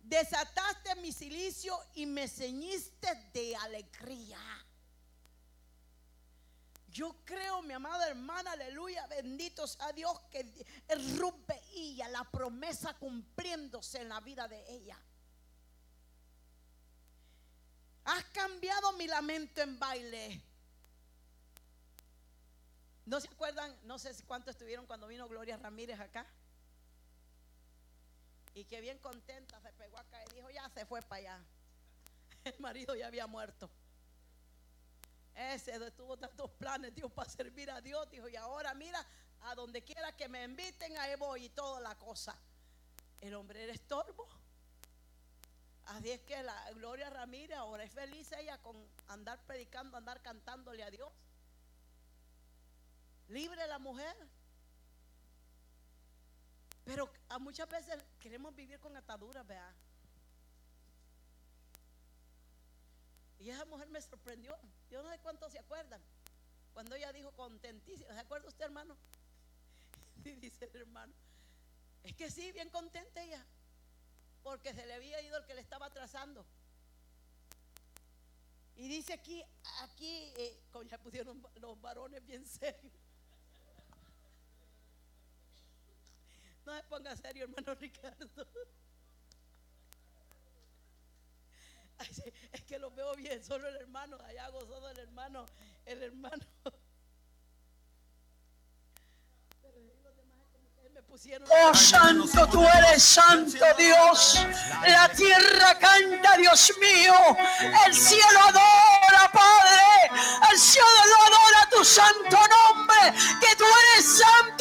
Desataste mi cilicio y me ceñiste de alegría. Yo creo, mi amada hermana, aleluya, bendito sea Dios, que Ruth veía la promesa cumpliéndose en la vida de ella. Has cambiado mi lamento en baile. ¿No se acuerdan? No sé cuántos estuvieron cuando vino Gloria Ramírez acá. Y que bien contenta se pegó acá y dijo, ya se fue para allá. El marido ya había muerto. Ese tuvo tantos planes, Dios, para servir a Dios. Dijo, y ahora mira, a donde quiera que me inviten, ahí voy y toda la cosa. El hombre era estorbo. Así es que la Gloria Ramírez ahora es feliz ella con andar predicando, andar cantándole a Dios. Libre la mujer. Pero a muchas veces queremos vivir con ataduras, ¿verdad? Y esa mujer me sorprendió. Yo no sé cuántos se acuerdan cuando ella dijo contentísima. ¿Se acuerda usted, hermano? Y dice el hermano, es que sí, bien contenta ella, porque se le había ido el que le estaba atrasando. Y dice aquí como ya pusieron los varones bien serios. No se ponga serio, hermano Ricardo. Ay, sí, es que lo veo bien, solo el hermano, allá gozoso el hermano. Pero los demás como que me pusieron. Oh santo, tú eres santo Dios. La tierra canta, Dios mío. El cielo adora, Padre. El cielo adora tu santo nombre. Que tú eres santo.